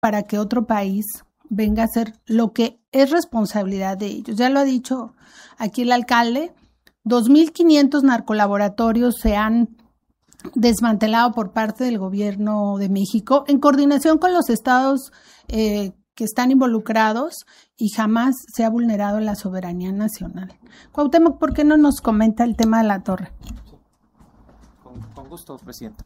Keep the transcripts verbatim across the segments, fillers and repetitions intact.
para que otro país venga a hacer lo que es responsabilidad de ellos. Ya lo ha dicho aquí el alcalde, dos mil quinientos narcolaboratorios se han desmantelado por parte del gobierno de México en coordinación con los estados eh, que están involucrados y jamás se ha vulnerado la soberanía nacional. Cuauhtémoc, ¿por qué no nos comenta el tema de la torre? Con, con gusto, Presidenta.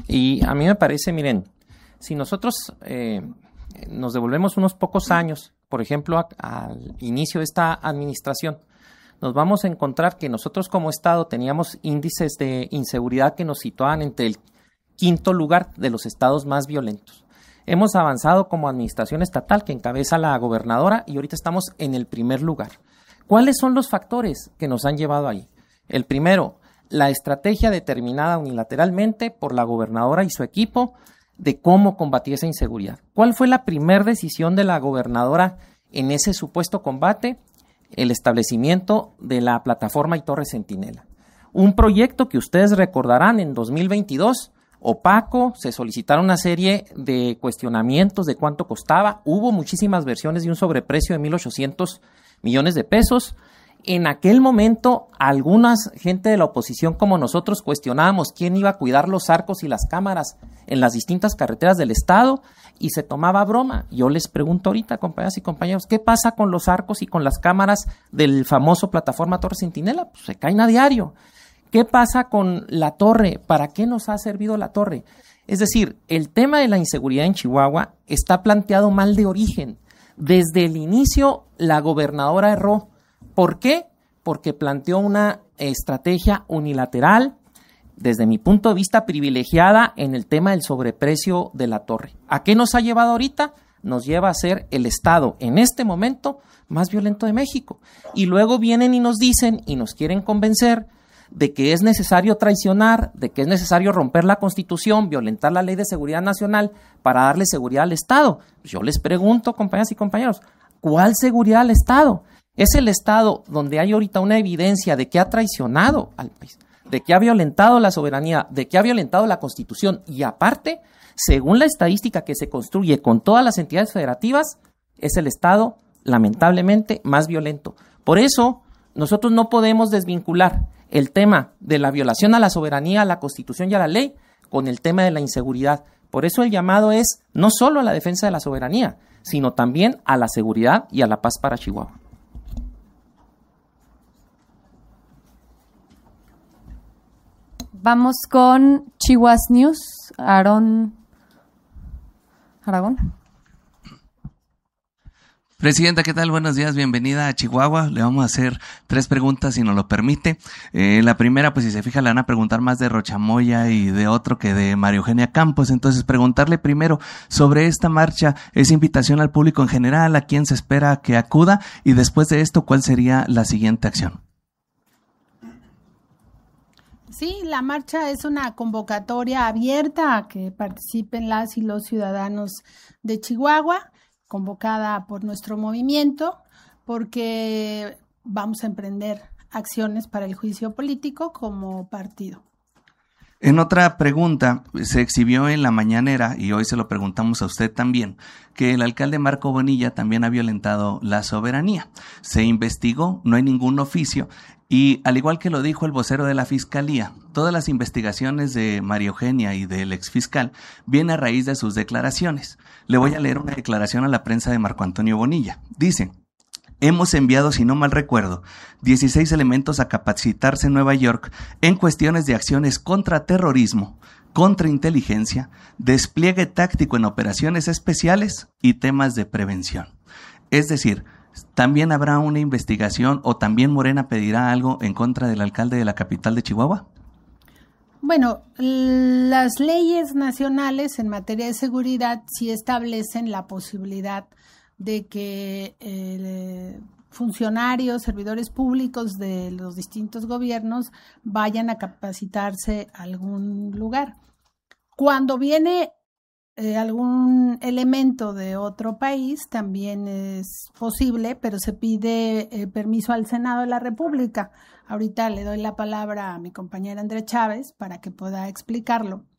Y a mí me parece, miren, si nosotros eh, nos devolvemos unos pocos años, por ejemplo, a, al inicio de esta administración, nos vamos a encontrar que nosotros como Estado teníamos índices de inseguridad que nos situaban entre el quinto lugar de los estados más violentos. Hemos avanzado como administración estatal que encabeza la gobernadora y ahorita estamos en el primer lugar. ¿Cuáles son los factores que nos han llevado ahí? El primero, la estrategia determinada unilateralmente por la gobernadora y su equipo de cómo combatir esa inseguridad. ¿Cuál fue la primera decisión de la gobernadora en ese supuesto combate? El establecimiento de la plataforma y Torre Centinela. Un proyecto que ustedes recordarán en dos mil veintidós, opaco, se solicitaron una serie de cuestionamientos de cuánto costaba, hubo muchísimas versiones de un sobreprecio de mil ochocientos millones de pesos. En aquel momento, algunas gente de la oposición como nosotros cuestionábamos quién iba a cuidar los arcos y las cámaras en las distintas carreteras del estado y se tomaba broma. Yo les pregunto ahorita, compañeras y compañeros, ¿qué pasa con los arcos y con las cámaras del famoso plataforma Torre Centinela? Pues se caen a diario. ¿Qué pasa con la torre? ¿Para qué nos ha servido la torre? Es decir, el tema de la inseguridad en Chihuahua está planteado mal de origen. Desde el inicio, la gobernadora erró. ¿Por qué? Porque planteó una estrategia unilateral, desde mi punto de vista privilegiada, en el tema del sobreprecio de la torre. ¿A qué nos ha llevado ahorita? Nos lleva a ser el estado, en este momento, más violento de México. Y luego vienen y nos dicen y nos quieren convencer de que es necesario traicionar, de que es necesario romper la Constitución, violentar la Ley de Seguridad Nacional para darle seguridad al Estado. Yo les pregunto, compañeras y compañeros, ¿cuál seguridad al Estado? Es el Estado donde hay ahorita una evidencia de que ha traicionado al país, de que ha violentado la soberanía, de que ha violentado la Constitución y aparte, según la estadística que se construye con todas las entidades federativas, es el Estado, lamentablemente, más violento. Por eso, nosotros no podemos desvincular el tema de la violación a la soberanía, a la Constitución y a la ley con el tema de la inseguridad. Por eso el llamado es no solo a la defensa de la soberanía, sino también a la seguridad y a la paz para Chihuahua. Vamos con Chihuahua News, Aarón Aragón. Presidenta, ¿qué tal? Buenos días, bienvenida a Chihuahua. Le vamos a hacer tres preguntas, si nos lo permite. Eh, la primera, pues si se fija, le van a preguntar más de Rochamoya y de otro que de María Eugenia Campos. Entonces, preguntarle primero sobre esta marcha, ¿es invitación al público en general? ¿A quién se espera que acuda? Y después de esto, ¿cuál sería la siguiente acción? Sí, la marcha es una convocatoria abierta a que participen las y los ciudadanos de Chihuahua, convocada por nuestro movimiento, porque vamos a emprender acciones para el juicio político como partido. En otra pregunta, se exhibió en la mañanera, y hoy se lo preguntamos a usted también, que el alcalde Marco Bonilla también ha violentado la soberanía. Se investigó, no hay ningún oficio, y al igual que lo dijo el vocero de la Fiscalía, todas las investigaciones de María Eugenia y del exfiscal vienen a raíz de sus declaraciones. Le voy a leer una declaración a la prensa de Marco Antonio Bonilla. Dice: hemos enviado, si no mal recuerdo, dieciséis elementos a capacitarse en Nueva York en cuestiones de acciones contra terrorismo, contrainteligencia, despliegue táctico en operaciones especiales y temas de prevención. Es decir, ¿también habrá una investigación o también Morena pedirá algo en contra del alcalde de la capital de Chihuahua? Bueno, las leyes nacionales en materia de seguridad sí establecen la posibilidad de que eh, funcionarios, servidores públicos de los distintos gobiernos vayan a capacitarse a algún lugar. Cuando viene eh, algún elemento de otro país, también es posible, pero se pide eh, permiso al Senado de la República. Ahorita le doy la palabra a mi compañera Andrea Chávez para que pueda explicarlo.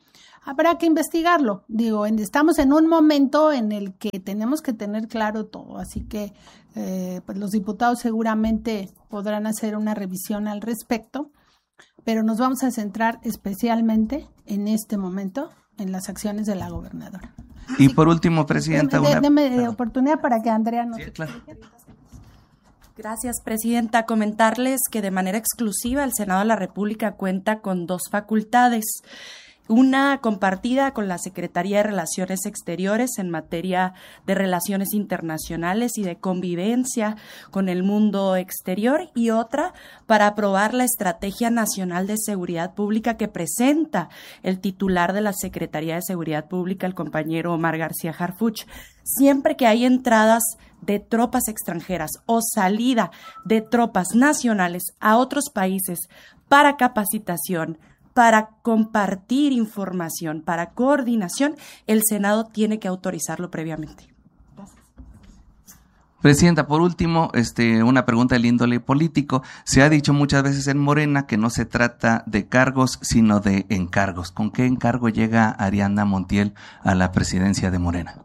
habrá que investigarlo. Digo, en, estamos en un momento en el que tenemos que tener claro todo, así que eh, pues los diputados seguramente podrán hacer una revisión al respecto, pero nos vamos a centrar especialmente en este momento en las acciones de la gobernadora. Y por último, Presidenta, Deme, una... deme oportunidad para que Andrea nos... Sí, claro. Gracias, Presidenta. Comentarles que de manera exclusiva el Senado de la República cuenta con dos facultades. Una compartida con la Secretaría de Relaciones Exteriores en materia de relaciones internacionales y de convivencia con el mundo exterior, y otra para aprobar la Estrategia Nacional de Seguridad Pública que presenta el titular de la Secretaría de Seguridad Pública, el compañero Omar García Harfuch. Siempre que hay entradas de tropas extranjeras o salida de tropas nacionales a otros países para capacitación, para compartir información, para coordinación, el Senado tiene que autorizarlo previamente. Gracias. Presidenta, por último, este, una pregunta del índole político. Se ha dicho muchas veces en Morena que no se trata de cargos, sino de encargos. ¿Con qué encargo llega Ariadna Montiel a la presidencia de Morena?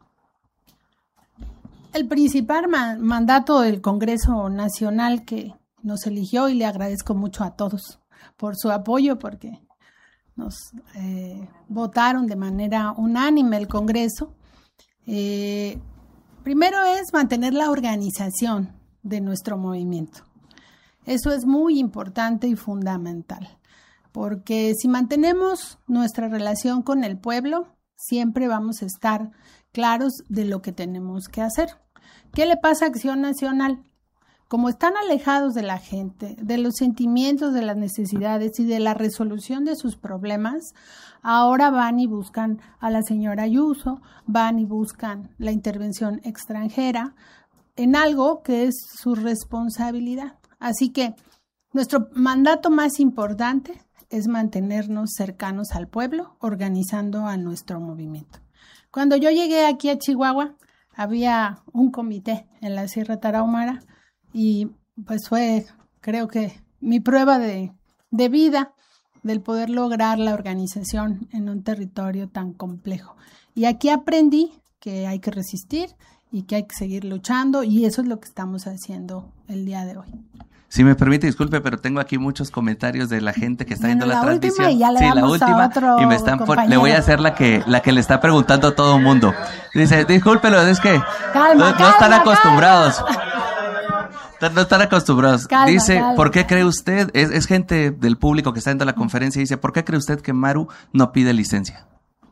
El principal ma- mandato del Congreso Nacional que nos eligió, y le agradezco mucho a todos por su apoyo, porque nos eh, votaron de manera unánime el Congreso. Eh, primero es mantener la organización de nuestro movimiento. Eso es muy importante y fundamental, porque si mantenemos nuestra relación con el pueblo, siempre vamos a estar claros de lo que tenemos que hacer. ¿Qué le pasa a Acción Nacional? Como están alejados de la gente, de los sentimientos, de las necesidades y de la resolución de sus problemas, ahora van y buscan a la señora Ayuso, van y buscan la intervención extranjera en algo que es su responsabilidad. Así que nuestro mandato más importante es mantenernos cercanos al pueblo, organizando a nuestro movimiento. Cuando yo llegué aquí a Chihuahua, había un comité en la Sierra Tarahumara, y pues fue, creo que, mi prueba de, de vida del poder lograr la organización en un territorio tan complejo. Y aquí aprendí que hay que resistir y que hay que seguir luchando, y eso es lo que estamos haciendo el día de hoy. Si me permite, disculpe, pero tengo aquí muchos comentarios de la gente que está Bueno, viendo la, la transmisión. última y ya le sí, damos la última, a otro y me están pon- compañero. le voy a hacer la que la que le está preguntando a todo el mundo. Dice, discúlpelo, es que Calma, no, no calma, están acostumbrados. calma. No están acostumbrados. Calma, dice, calma. ¿por qué cree usted? Es, es gente del público que está viendo la conferencia y dice, ¿por qué cree usted que Maru no pide licencia?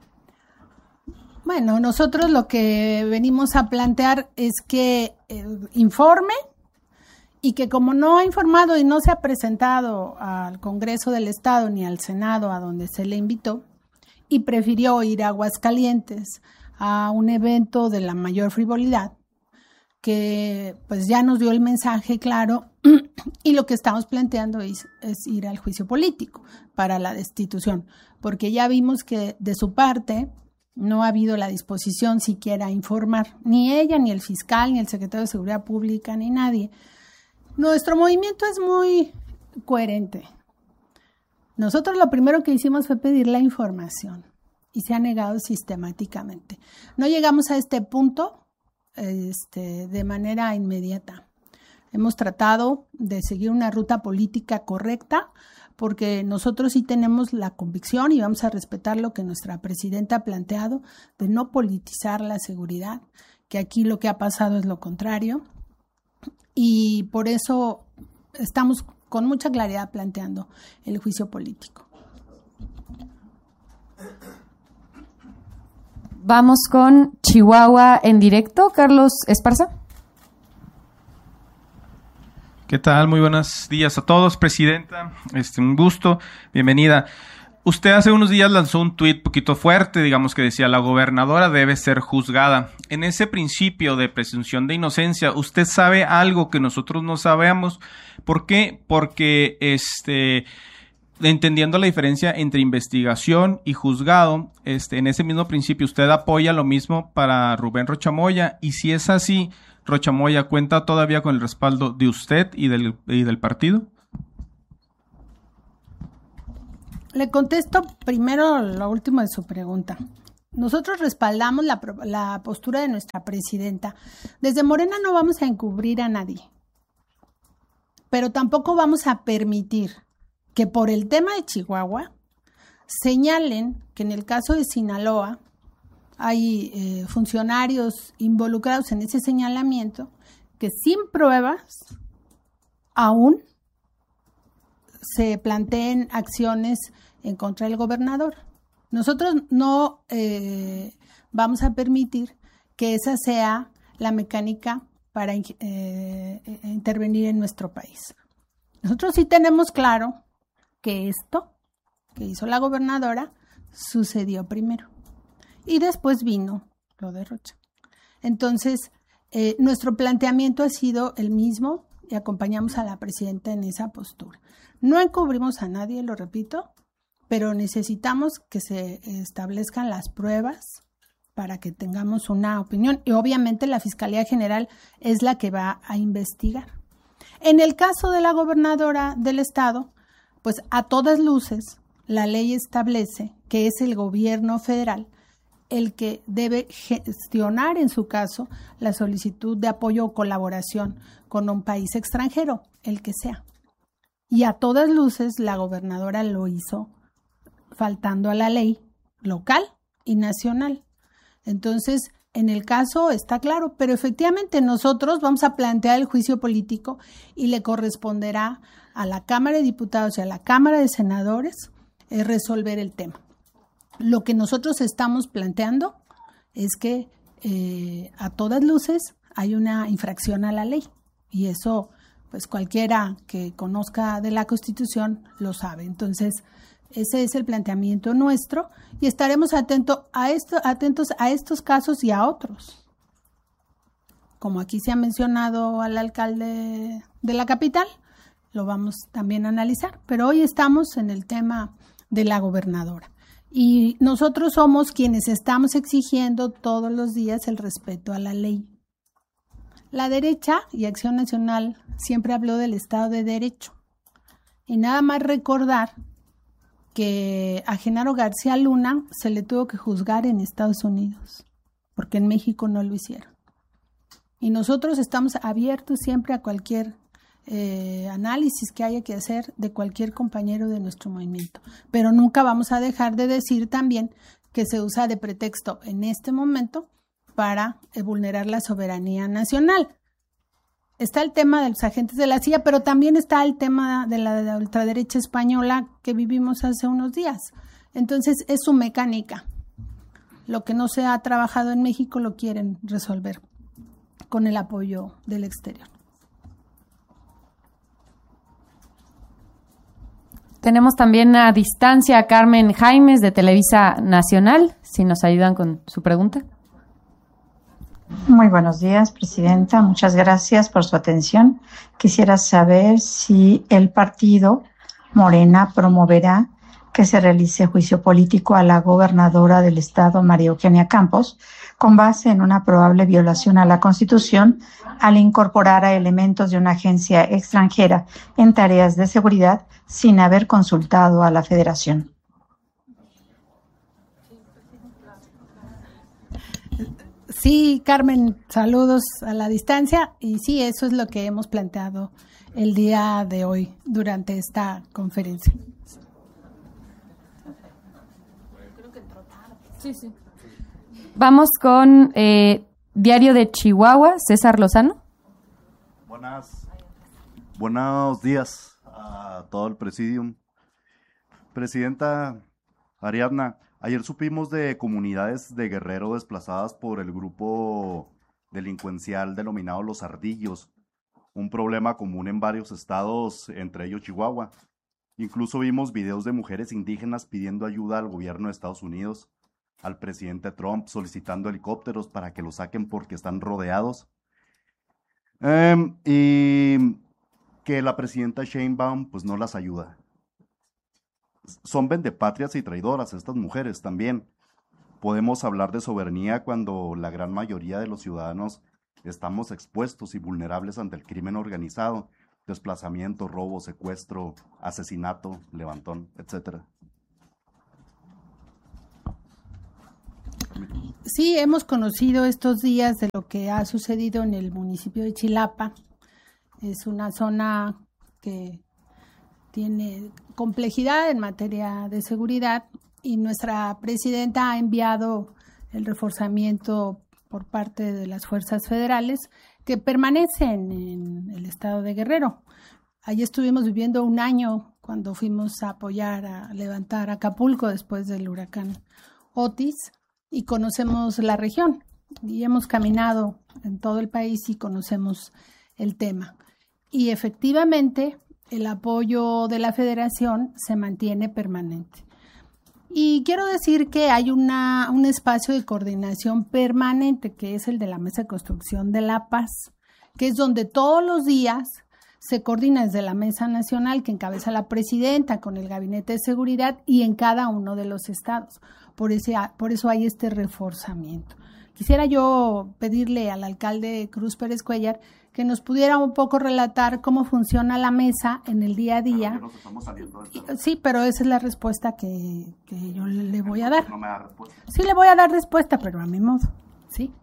Bueno, nosotros lo que venimos a plantear es que eh, informe, y que como no ha informado y no se ha presentado al Congreso del Estado ni al Senado a donde se le invitó, y prefirió ir a Aguascalientes a un evento de la mayor frivolidad, que pues ya nos dio el mensaje claro, y lo que estamos planteando es, es ir al juicio político para la destitución, porque ya vimos que de su parte no ha habido la disposición siquiera a informar, ni ella, ni el fiscal, ni el secretario de Seguridad Pública, ni nadie. Nuestro movimiento es muy coherente. Nosotros lo primero que hicimos fue pedir la información, y se ha negado sistemáticamente. No llegamos a este punto este, de manera inmediata. Hemos tratado de seguir una ruta política correcta, porque nosotros sí tenemos la convicción, y vamos a respetar lo que nuestra presidenta ha planteado, de no politizar la seguridad, que aquí lo que ha pasado es lo contrario. Y por eso estamos con mucha claridad planteando el juicio político. Vamos con Chihuahua en directo. Carlos Esparza. ¿Qué tal? Muy buenos días a todos, Presidenta. Este, un gusto. Bienvenida. Usted hace unos días lanzó un tuit poquito fuerte, digamos, que decía: la gobernadora debe ser juzgada. En ese principio de presunción de inocencia, ¿usted sabe algo que nosotros no sabemos? ¿Por qué? Porque, este, entendiendo la diferencia entre investigación y juzgado, este, en ese mismo principio, ¿usted apoya lo mismo para Rubén Rocha Moya? Y si es así, ¿Rocha Moya cuenta todavía con el respaldo de usted y del, y del partido? Le contesto primero lo último de su pregunta. Nosotros respaldamos la, la postura de nuestra presidenta. Desde Morena no vamos a encubrir a nadie, pero tampoco vamos a permitir que por el tema de Chihuahua señalen que en el caso de Sinaloa hay eh, funcionarios involucrados en ese señalamiento que sin pruebas aún se planteen acciones en contra del gobernador. Nosotros no eh, vamos a permitir que esa sea la mecánica para eh, intervenir en nuestro país. Nosotros sí tenemos claro que esto que hizo la gobernadora sucedió primero y después vino lo de Rocha. Entonces, eh, nuestro planteamiento ha sido el mismo y acompañamos a la presidenta en esa postura. No encubrimos a nadie, lo repito, pero necesitamos que se establezcan las pruebas para que tengamos una opinión. Y obviamente la Fiscalía General es la que va a investigar. En el caso de la gobernadora del estado, pues a todas luces, la ley establece que es el gobierno federal el que debe gestionar, en su caso, la solicitud de apoyo o colaboración con un país extranjero, el que sea. Y a todas luces, la gobernadora lo hizo faltando a la ley local y nacional. Entonces, en el caso está claro, pero efectivamente nosotros vamos a plantear el juicio político y le corresponderá a la Cámara de Diputados y a la Cámara de Senadores eh, resolver el tema. Lo que nosotros estamos planteando es que eh, a todas luces hay una infracción a la ley y eso pues cualquiera que conozca de la Constitución lo sabe. Entonces, ese es el planteamiento nuestro y estaremos atento a esto, atentos a estos casos y a otros. Como aquí se ha mencionado al alcalde de la capital, lo vamos también a analizar, pero hoy estamos en el tema de la gobernadora. Y nosotros somos quienes estamos exigiendo todos los días el respeto a la ley. La derecha y Acción Nacional siempre habló del Estado de Derecho. Y nada más recordar que a Genaro García Luna se le tuvo que juzgar en Estados Unidos, porque en México no lo hicieron. Y nosotros estamos abiertos siempre a cualquier Eh, análisis que haya que hacer de cualquier compañero de nuestro movimiento, pero nunca vamos a dejar de decir también que se usa de pretexto en este momento para eh, vulnerar la soberanía nacional. Está el tema de los agentes de la C I A, pero también está el tema de la, de la ultraderecha española que vivimos hace unos días. Entonces es su mecánica. Lo que no se ha trabajado en México lo quieren resolver con el apoyo del exterior. Tenemos también a distancia a Carmen Jaimes de Televisa Nacional, si nos ayudan con su pregunta. Muy buenos días, presidenta. Muchas gracias por su atención. Quisiera saber si el partido Morena promoverá que se realice juicio político a la gobernadora del estado, María Eugenia Campos, con base en una probable violación a la Constitución al incorporar a elementos de una agencia extranjera en tareas de seguridad sin haber consultado a la Federación. Sí, Carmen, saludos a la distancia y sí, eso es lo que hemos planteado el día de hoy durante esta conferencia. Sí, sí. Vamos con eh, Diario de Chihuahua, César Lozano. Buenas, buenos días a todo el presidium. Presidenta Ariadna, ayer supimos de comunidades de Guerrero desplazadas por el grupo delincuencial denominado Los Ardillos, un problema común en varios estados, entre ellos Chihuahua. Incluso vimos videos de mujeres indígenas pidiendo ayuda al gobierno de Estados Unidos, al presidente Trump solicitando helicópteros para que los saquen porque están rodeados. Um, y que la presidenta Sheinbaum pues no las ayuda. Son vendepatrias y traidoras estas mujeres también. Podemos hablar de soberanía cuando la gran mayoría de los ciudadanos estamos expuestos y vulnerables ante el crimen organizado, desplazamiento, robo, secuestro, asesinato, levantón, etcétera. Sí, hemos conocido estos días de lo que ha sucedido en el municipio de Chilapa. Es una zona que tiene complejidad en materia de seguridad y nuestra presidenta ha enviado el reforzamiento por parte de las fuerzas federales que permanecen en el estado de Guerrero. Allí estuvimos viviendo un año cuando fuimos a apoyar a levantar Acapulco después del huracán Otis y conocemos la región y hemos caminado en todo el país y conocemos el tema. Y efectivamente el apoyo de la federación se mantiene permanente. Y quiero decir que hay una, un espacio de coordinación permanente que es el de la Mesa de Construcción de la Paz, que es donde todos los días se coordina desde la Mesa Nacional que encabeza la presidenta con el Gabinete de Seguridad y en cada uno de los estados. Por, ese, por eso hay este reforzamiento. Quisiera yo pedirle al alcalde Cruz Pérez Cuellar que nos pudiera un poco relatar cómo funciona la mesa en el día a día. Nos estamos saliendo de sí, pero esa es la respuesta que, que yo le voy a dar. No me da respuesta. Sí, le voy a dar respuesta, pero a mi modo, ¿sí?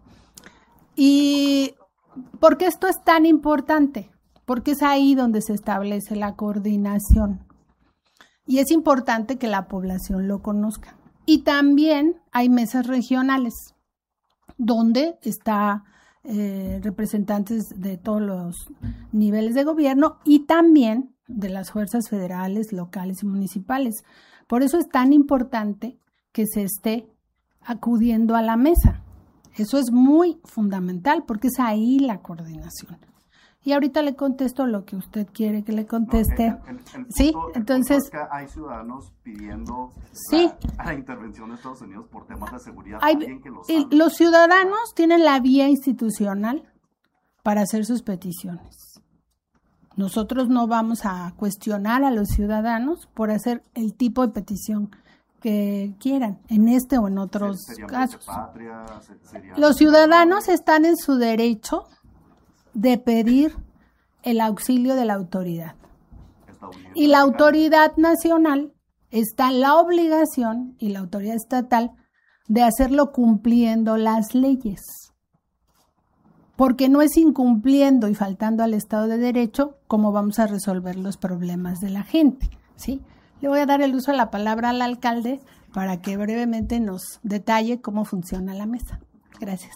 ¿Y por qué esto es tan importante? Porque es ahí donde se establece la coordinación. Y es importante que la población lo conozca. Y también hay mesas regionales, donde está eh, representantes de todos los niveles de gobierno y también de las fuerzas federales, locales y municipales. Por eso es tan importante que se esté acudiendo a la mesa. Eso es muy fundamental porque es ahí la coordinación. Y ahorita le contesto lo que usted quiere que le conteste. No, el, el, el punto, sí, entonces es que hay ciudadanos pidiendo sí, la, la intervención de Estados Unidos por temas de seguridad. Hay, que lo sabe. Los ciudadanos tienen la vía institucional para hacer sus peticiones. Nosotros no vamos a cuestionar a los ciudadanos por hacer el tipo de petición que quieran, en este o en otros casos. Patria, los ciudadanos están en su derecho de pedir el auxilio de la autoridad. Y la autoridad nacional está en la obligación, y la autoridad estatal, de hacerlo cumpliendo las leyes. Porque no es incumpliendo y faltando al Estado de Derecho como vamos a resolver los problemas de la gente, ¿sí? Le voy a dar el uso de la palabra al alcalde para que brevemente nos detalle cómo funciona la mesa. Gracias.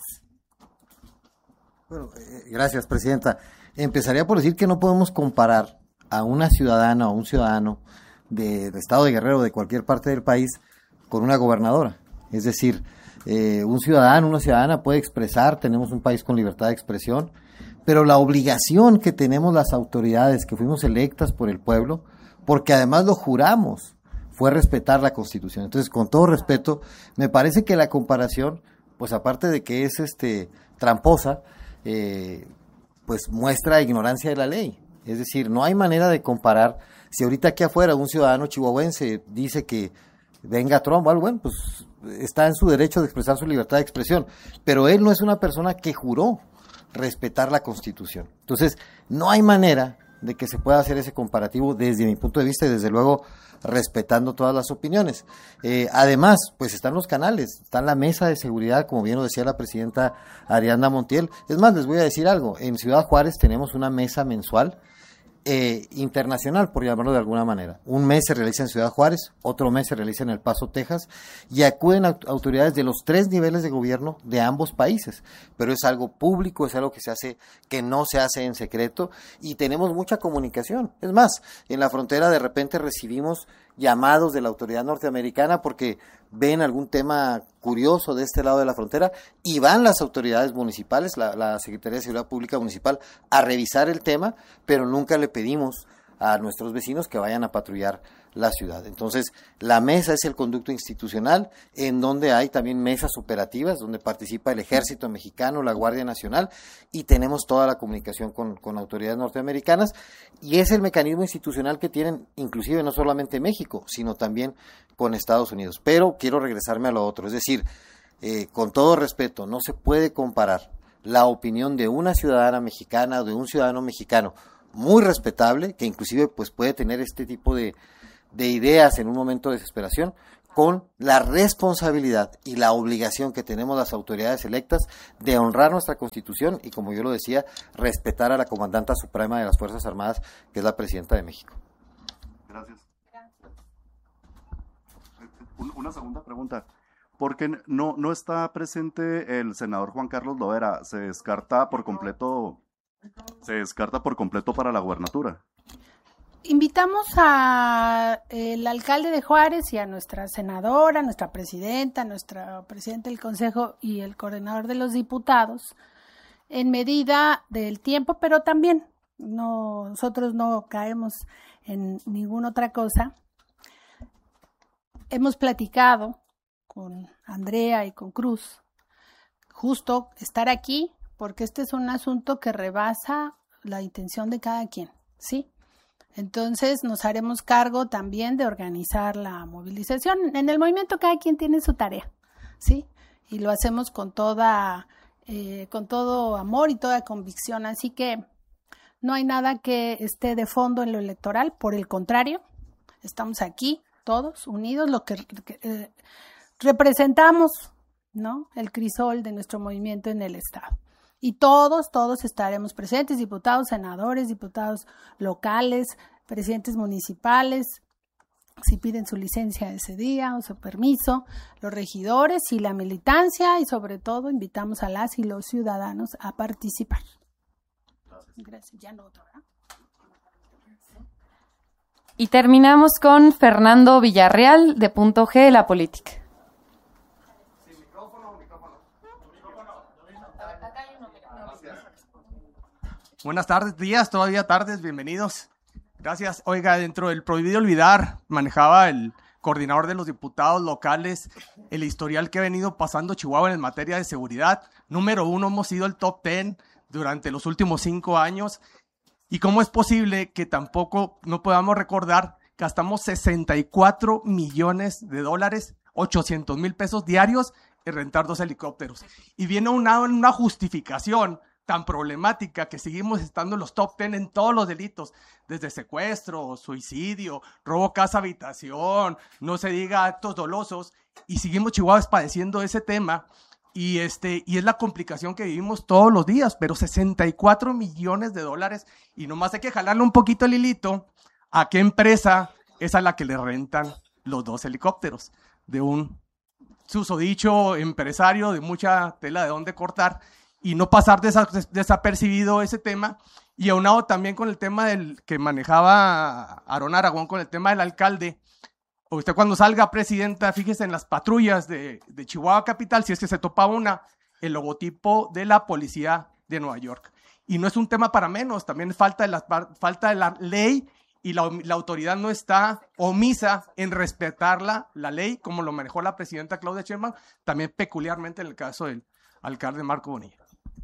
Bueno, eh, gracias, Presidenta. Empezaría por decir que no podemos comparar a una ciudadana o un ciudadano de, de Estado de Guerrero, de cualquier parte del país, con una gobernadora. Es decir, eh, un ciudadano, una ciudadana puede expresar, tenemos un país con libertad de expresión, pero la obligación que tenemos las autoridades que fuimos electas por el pueblo, porque además lo juramos, fue respetar la Constitución. Entonces, con todo respeto, me parece que la comparación, pues aparte de que es este tramposa, Eh, pues muestra ignorancia de la ley. Es decir, no hay manera de comparar. Si ahorita aquí afuera un ciudadano chihuahuense dice que venga Trump, bueno, pues está en su derecho de expresar su libertad de expresión, pero él no es una persona que juró respetar la Constitución. Entonces, no hay manera de que se pueda hacer ese comparativo desde mi punto de vista y desde luego respetando todas las opiniones. Eh, además, pues están los canales, está la mesa de seguridad, como bien lo decía la presidenta Ariadna Montiel. Es más, les voy a decir algo, en Ciudad Juárez tenemos una mesa mensual eh, internacional, por llamarlo de alguna manera. Un mes se realiza en Ciudad Juárez, otro mes se realiza en El Paso, Texas, y acuden a autoridades de los tres niveles de gobierno de ambos países, pero es algo público, es algo que se hace, que no se hace en secreto, y tenemos mucha comunicación. Es más, en la frontera de repente recibimos llamados de la autoridad norteamericana porque ven algún tema curioso de este lado de la frontera y van las autoridades municipales, la, la Secretaría de Seguridad Pública Municipal, a revisar el tema, pero nunca le pedimos a nuestros vecinos que vayan a patrullar la ciudad. Entonces, la mesa es el conducto institucional en donde hay también mesas operativas, donde participa el Ejército Mexicano, la Guardia Nacional, y tenemos toda la comunicación con, con autoridades norteamericanas, y es el mecanismo institucional que tienen, inclusive no solamente México, sino también con Estados Unidos. Pero quiero regresarme a lo otro, es decir, eh, con todo respeto, no se puede comparar la opinión de una ciudadana mexicana o de un ciudadano mexicano, muy respetable, que inclusive pues puede tener este tipo de de ideas en un momento de desesperación, con la responsabilidad y la obligación que tenemos las autoridades electas de honrar nuestra Constitución y, como yo lo decía, respetar a la Comandanta Suprema de las Fuerzas Armadas, que es la Presidenta de México. Gracias. Una segunda pregunta. ¿Por qué no, no está presente el senador Juan Carlos Lovera? ¿Se descarta por completo, se descarta por completo para la gubernatura? Invitamos al alcalde de Juárez y a nuestra senadora, nuestra presidenta, nuestra presidenta del Consejo y el coordinador de los diputados en medida del tiempo, pero también no, nosotros no caemos en ninguna otra cosa. Hemos platicado con Andrea y con Cruz justo estar aquí porque este es un asunto que rebasa la intención de cada quien, ¿sí? Entonces nos haremos cargo también de organizar la movilización. En el movimiento cada quien tiene su tarea, ¿sí? Y lo hacemos con toda, eh, con todo amor y toda convicción. Así que no hay nada que esté de fondo en lo electoral. Por el contrario, estamos aquí todos unidos, lo que, que eh, representamos, ¿no? El crisol de nuestro movimiento en el Estado. Y todos, todos estaremos presentes, diputados, senadores, diputados locales, presidentes municipales, si piden su licencia ese día o su permiso, los regidores y la militancia, y sobre todo invitamos a las y los ciudadanos a participar. Gracias. Gracias. Ya no, ¿verdad? Y terminamos con Fernando Villarreal, de Punto G, La Política. Buenas tardes, días, todavía tardes, bienvenidos. Gracias. Oiga, dentro del prohibido olvidar, manejaba el coordinador de los diputados locales el historial que ha venido pasando Chihuahua en materia de seguridad. Número uno, hemos sido el top ten durante los últimos cinco años. ¿Y cómo es posible que tampoco no podamos recordar que gastamos sesenta y cuatro millones de dólares, ochocientos mil pesos diarios en rentar dos helicópteros? Y viene una, una justificación tan problemática que seguimos estando en los top ten en todos los delitos, desde secuestro, suicidio, robo casa habitación, no se diga actos dolosos, y seguimos Chihuahuas padeciendo ese tema, y este y es la complicación que vivimos todos los días. Pero sesenta y cuatro millones de dólares, y nomás hay que jalarle un poquito el hilito a qué empresa es a la que le rentan los dos helicópteros, de un susodicho empresario de mucha tela de dónde cortar, y no pasar desa- desapercibido ese tema. Y aunado también con el tema del que manejaba Aarón Aragón, con el tema del alcalde. Usted cuando salga, presidenta, fíjese en las patrullas de, de Chihuahua Capital, si es que se topa una, el logotipo de la policía de Nueva York. Y no es un tema para menos, también falta de la, falta de la ley, y la, la autoridad no está omisa en respetarla, la ley, como lo manejó la presidenta Claudia Sheinbaum, también peculiarmente en el caso del alcalde Marco Bonilla.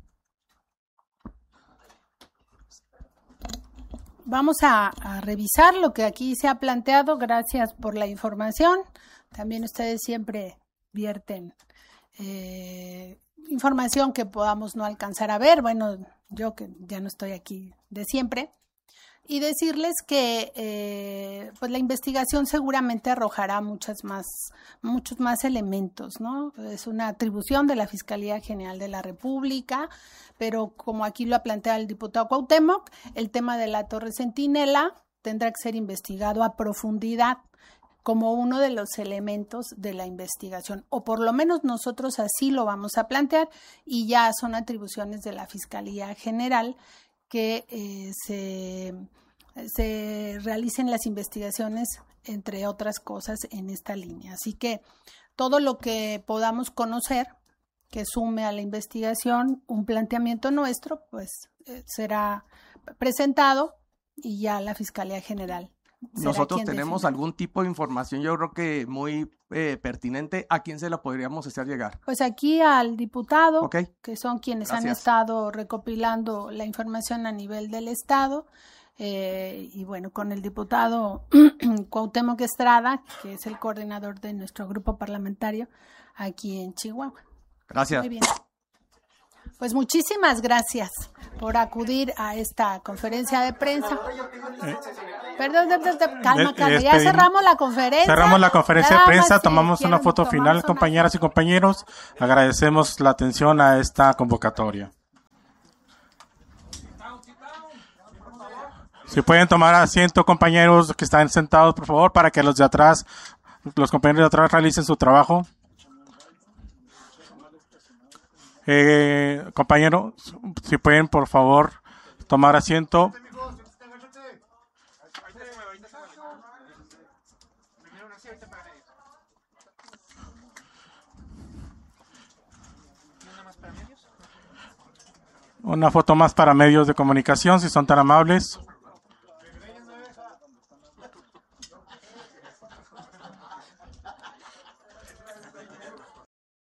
Vamos a, a revisar lo que aquí se ha planteado. Gracias por la información. También ustedes siempre vierten eh, información que podamos no alcanzar a ver. Bueno, yo que ya no estoy aquí de siempre. Y decirles que eh, pues la investigación seguramente arrojará muchas más, muchos más elementos, ¿no? Es una atribución de la Fiscalía General de la República, pero como aquí lo ha planteado el diputado Cuauhtémoc, el tema de la Torre Centinela tendrá que ser investigado a profundidad como uno de los elementos de la investigación, o por lo menos nosotros así lo vamos a plantear, y ya son atribuciones de la Fiscalía General que eh, se, se realicen las investigaciones, entre otras cosas, en esta línea. Así que todo lo que podamos conocer que sume a la investigación un planteamiento nuestro, pues eh, será presentado, y ya la Fiscalía General. Nosotros tenemos define. algún tipo de información, yo creo que muy eh, pertinente. ¿A quién se la podríamos hacer llegar? Pues aquí al diputado, okay. que son quienes Gracias. han estado recopilando la información a nivel del Estado, eh, y bueno, con el diputado Cuauhtémoc Estrada, que es el coordinador de nuestro grupo parlamentario aquí en Chihuahua. Gracias. Muy bien. Pues muchísimas gracias por acudir a esta conferencia de prensa. Eh. Perdón, de, de, de, calma, calma. Les Ya pedimos- cerramos la conferencia. Cerramos la conferencia de Nada prensa, más, si tomamos quieren, una foto tomamos final, una compañeras y compañeros. Agradecemos la atención a esta convocatoria. Si pueden tomar asiento, compañeros que están sentados, por favor, para que los de atrás, los compañeros de atrás realicen su trabajo. Eh, compañeros, si pueden, por favor, tomar asiento. Una foto más para medios de comunicación, si son tan amables.